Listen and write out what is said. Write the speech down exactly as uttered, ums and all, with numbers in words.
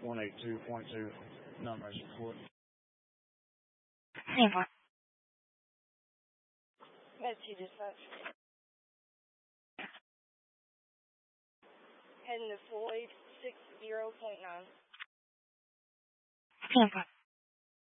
one eight two point two, non-emergency report. Med two dispatch. Heading to Floyd six zero point nine.